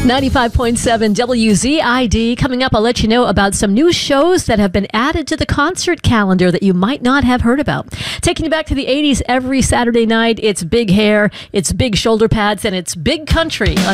95.7 WZID. Coming up, I'll let you know about some new shows that have been added to the concert calendar that you might not have heard about. Taking you back to the 80s every Saturday night, it's big hair, it's big shoulder pads, and it's big country.